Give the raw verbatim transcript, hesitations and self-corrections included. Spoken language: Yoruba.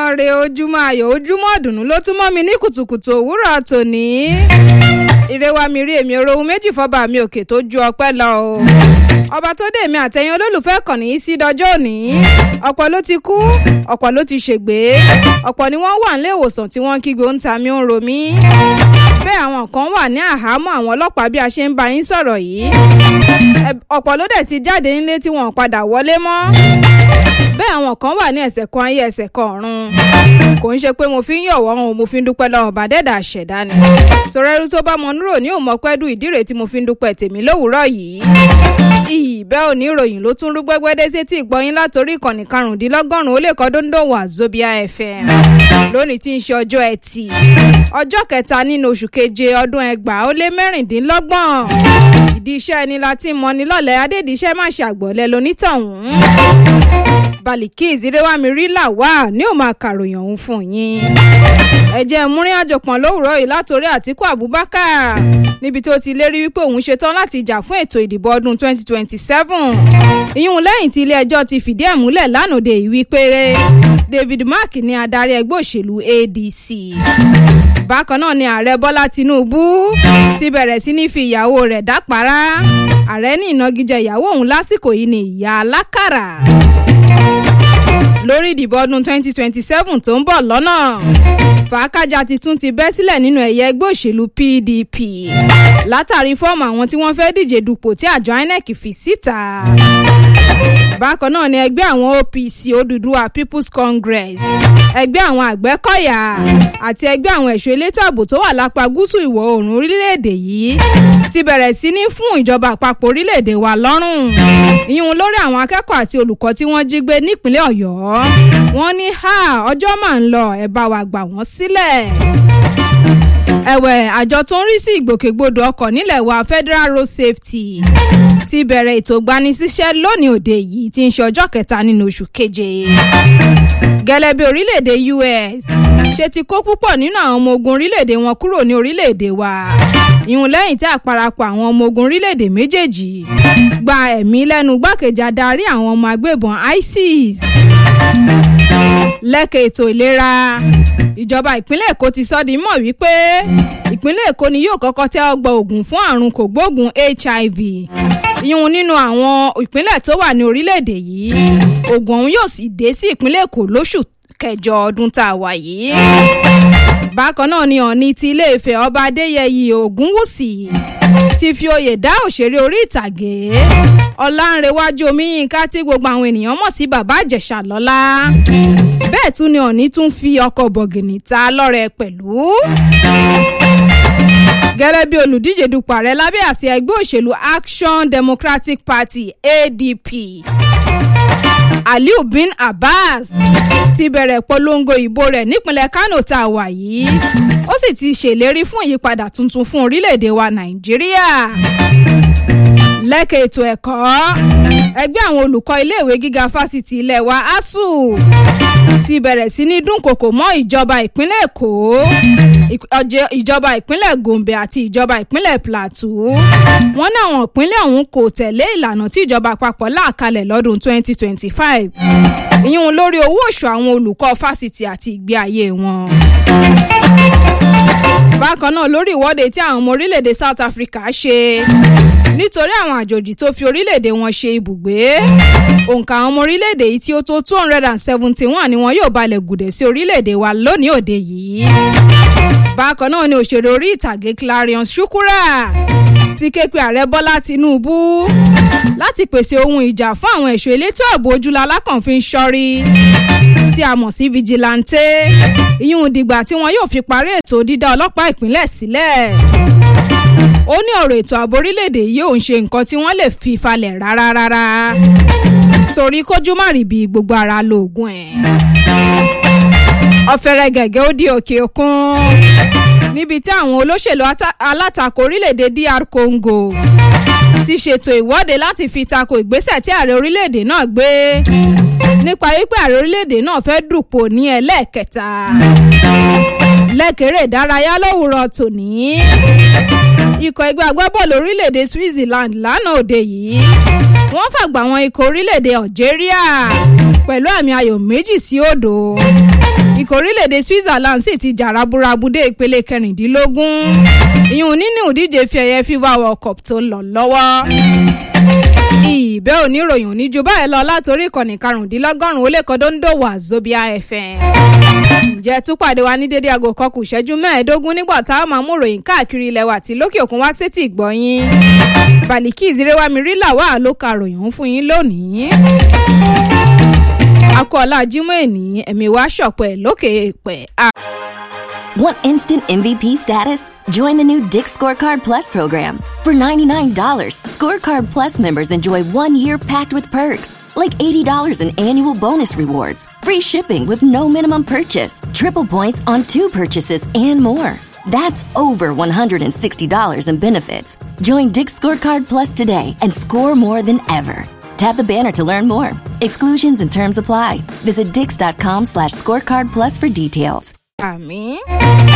ojúmọ́ re ojúmọ́ ayọ̀ ojúmọ́ ọ̀dùnnú ló tún mọ́ mi ní kùtùkùtù òwúrọ̀ tòní. ire wa mi rí èmi orohun méjì fọ́ba mi òkè tó ju ọpẹ́ lọ o. ọba tó dé mi àtẹ̀yìn olólùfẹ́ kàn ní sí dọjọ́ òní. ọ̀pọ̀ ló ti kú ọ̀pọ̀ ló ti ṣègbé ọ̀pọ̀ ni wọ́n wà nílé ìwòsàn tí wọ́n kígbe ń ta mi ń ro mí. bẹ́ẹ̀ àwọn kan wà ní àhámọ́ àwọn ọlọ́pàá bí a ṣe ń bá yín sọ̀rọ̀ yìí. ọ̀pọ̀ ló dẹ̀ ti jáde nílé tí wọ́n padà wọlé mọ́. bẹ́ẹ̀ àwọn kan wà ní ẹsẹ̀ kan ayé ẹsẹ̀ kan ọ̀run. kò ń ṣe pé mo fi ń yọ̀wọ́ wọn mo fi ń dúpẹ́ lọ́wọ́ bàdẹ́dà ṣẹ̀dá ni. torí ẹrú tó bá mọ nírò ní òmọ́pẹ́dù ìdírè tí mo fi ń dúpẹ́ tèmi lówùúrọ̀ yìí. ìbẹ́ òní ìròyìn ló tún rú gbẹ́gbẹ́dẹ́ sétí ìgbọ́yín látòrí ìkànnì karùndínlọ́gọ́rùn-ún ó lè kọ́ dóńdó Wazobia F M. lónìí tí ń ṣe ọjọ́ ẹtì ọjọ́ kẹta nínú oṣù keje ọdún ẹgbàá ó lé mẹ́rìndínlọ́gbọ̀n. ìdí iṣẹ́ ẹni la ti mọ ní lọ́lẹ̀ adédìíṣẹ́ má ṣe àgbọ̀lẹ̀ lonítọ̀hún. Balikis Irewamiri Lawal ní ó máa kàròyìn ọ̀hún fún yín. ẹ jẹ́ múrin àjò pọ̀n lówùúrọ̀ yìí látòrí Àtíkù Abubakar níbi tó ti lérí wípé òun ṣetán láti jà fún ètò ìdìbò ọdún twenty twenty-seven. ìyún lẹ́yìn tí ilé ẹjọ́ ti fìdí ẹ̀ múlẹ̀ lánàá yìí wípé David Mark ní adarí ẹgbẹ́ òṣèlú A D C. bákan náà ni ààrẹ Bọ́lá Tinubu ti bẹ̀rẹ̀ sí ní fi ìyàwó rẹ̀ dápárá. ààrẹ ní ìnagijẹ ìyàwó òun lásìkò yìí ní ìyá alákàrà. lórí ìdìbò ọdún twenty twenty-seven tó ń bọ̀ lọ́nà fàákájà ti tún ti bẹ́ sílẹ̀ nínú ẹ̀yẹ ẹgbẹ́ òṣèlú P D P látàrí fọ́ọ̀mù àwọn tí wọ́n fẹ́ díje dupò tí àjọ I N E C fi síta. bákan náà ni ẹgbẹ́ àwọn O P C Odùduwà People's Congress, ẹgbẹ́ àwọn Àgbẹ̀kọ̀yà àti ẹgbẹ́ àwọn ẹ̀ṣọ́ elétò ààbò tó wà lápá gúúsù ìwọ̀ oòrùn orílẹ̀-èdè yìí ti bẹ̀rẹ̀ sí ní fún ìjọba àpapọ̀ orílẹ̀-èdè wa lọ́rùn. ìyún lórí àwọn akẹ́kọ̀ọ́ àti olùkọ́ tí wọ́n jí gbé nípínlẹ̀ Ọ̀yọ́. wọ́n ní ha ọjọ́ máa ń lọ ẹ bá wa gbà wọ́n sílẹ̀. ẹ̀wẹ̀ àjọ tó ń rí sí ìgbòkègbodò ọkọ̀ nílẹ̀ wa Federal Road Safety ti bẹ̀rẹ̀ ètò ìgbanisíṣẹ́ lónìí òde yìí tí ń ṣe ọjọ́ kẹta nínú oṣù keje. gẹ́lẹ́ bí orílẹ̀-èdè U S ṣe ti kó púpọ̀ nínú àwọn ọmọ ogun orílẹ̀-èdè wọn kúrò ní orílẹ̀-èdè wa. ìhun lẹ́yìn tí àparapọ̀ àwọn ọmọ ogun orílẹ̀-èdè méjèèjì gba ẹ̀mí lẹ́nu gbákejì adarí àwọn ọmọ agbébọn ISIS. lẹ́kẹ̀ ètò ìlera ìjọba ìpínlẹ̀ Èkó ti sọ di mọ̀ wípé ìpínlẹ̀ Èkó ni yóò kọ́kọ́ tẹ́ ọgbà ògùn fún àrùn kògbóògùn H I V. ìyún nínú àwọn ìpínlẹ̀ tó wà ní orílẹ̀-èdè yìí ògùn ọ̀hún yóò sì dé sí ìpínlẹ̀ Èkó lóṣù kẹjọ ọdún tá a wà yìí. bákan náà ni Ọọ̀ni ti Ilé-Ifẹ̀ ọba Adéyẹyè Ògúnwùsì ti fi oyè dá òṣèré orí ìtàgé Ọlánrewájú Omíyínká tí gbogbo àwọn ènìyàn mọ̀ sí Bàbá Ìjẹ̀ṣà lọ́lá. bẹ́ẹ̀ tún ni Ọọ̀ni tún fi ọkọ̀ bọ̀gìnì ta lọ́rẹ pẹ̀lú. gẹ́lẹ́ bí olùdíje dupò ààrẹ lábẹ́ àsíá ẹgbẹ́ òṣèlú Action Democratic Party A D P Aliu bin Abbas ti bẹ̀rẹ̀ polongo ìbò rẹ̀ nípínlẹ̀ Kano tá a wà yìí. ó sì ti ṣèlérí fún ìyípadà tuntun fún orílẹ̀-èdè wa Nàìjíríà. lẹ́kẹ̀ ètò ẹ̀kọ́ ẹgbẹ́ àwọn olùkọ́ iléèwé gíga fásitì ilẹ̀ wa ASUU ti bẹ̀rẹ̀ sí ní dúnkòkò mọ́ ìjọba ìpínlẹ̀ Èkó, ìjọba ìpínlẹ̀ Gombe àti ìjọba ìpínlẹ̀ Plateau. wọ́n ní àwọn ìpínlẹ̀ ọ̀hún kò tẹ̀lé ìlànà tí ìjọba àpapọ̀ là kalẹ̀ lọ́dún twenty twenty-five. ìyún lórí owó oṣù àwọn olùkọ́ fásitì àti ìgbé ayé wọn. bákan náà lórí ìwọ́de tí àwọn ọmọ orílẹ̀-èdè South Africa ṣe nítorí àwọn àjòjì tó fi orílẹ̀-èdè wọn ṣe ibùgbé. òǹkà àwọn ọmọ orílẹ̀-èdè yìí tí ó tó two hundred seventy one ni wọn yóò balẹ̀ gùdẹ̀ sí orílẹ̀-èdè wa lónìí òde yìí. bákan náà ni òṣèré orí ìtàgé Clarion Shukura ti ké pe ààrẹ Bọ́lá Tinubu láti pèsè ohun ìjà fún àwọn ẹ̀ṣọ́ elétò ààbò ojúlá alákànfin ṣọ́rí tí a mọ̀ sí vigilante. ìyún dìgbà tí wọn yóò fi parí ètò dídá ọlọ́pàá ìpínlẹ̀ sílẹ̀. ó ní ọ̀rọ̀ ètò ààbò orílẹ̀-èdè yìí ò ń ṣe nǹkan tí wọ́n lè fi falẹ̀ rárá rárá torí kójú má rí bí gbogbo ara lóògùn ẹ̀. ọ̀fẹ́rẹ́ gẹ̀gẹ́ ó di òkè òkun níbi tí àwọn olóṣèlú alátakò orílẹ̀-èdè D R Congo ti ṣètò ìwọ́de láti fi tako ìgbésẹ̀ tí ààrẹ orílẹ̀-èdè náà gbé nípa wípé ààrẹ orílẹ̀-èdè náà fẹ́ dùpò ní ẹlẹ́ẹ̀kẹta. lẹ́kẹ̀rẹ́ ìdárayá lówùrọ̀ tòní ikọ̀ ẹgbẹ́ agbábọ́ọ̀lù orílẹ̀-èdè Switzerland lánàá òde yìí wọ́n fàgbà wọn ikọ̀ orílẹ̀-èdè Algeria pẹ̀lú àmì ayò méjì sí òdo. ikọ̀ orílẹ̀-èdè Switzerland sì ti jà raburabu dé ìpele kẹrìndínlógún ìyún nínú ìdíje fi ẹ̀yẹ FIFA World Cup tó lọ lọ́wọ́. ìbẹ́ oníròyìn ní ju báyìí lọ látòrí ìkànnì karùndínlọ́gọ́rùn-ún ó lé kọ́dọ́ńdò Wazobia F M. ǹjẹ́ tún pàdé wa ní dédé aago kan kù ìṣẹ́jú mẹ́ẹ̀ẹ́dógún nígbà tá a máa mú ròyìn káàkiri ilẹ̀ wa àti lókè òkun wá sétí ìgbọ̀yìn. Balikis Rewamiri wà ló ka ròyìn fún yín lónìí. akọ́lá Jímọ̀ èní ẹ̀mí wa ṣọ̀pẹ́ lókè èèpẹ̀. Want instant M V P status? Join the new Dick's Scorecard Plus program. For ninety-nine dollars, Scorecard Plus members enjoy one year packed with perks, like eighty dollars in annual bonus rewards, free shipping with no minimum purchase, triple points on two purchases, and more. That's over one hundred sixty dollars in benefits. Join Dick's Scorecard Plus today and score more than ever. Tap the banner to learn more. Exclusions and terms apply. Visit dix dot com slash scorecard plus for details. Àmín.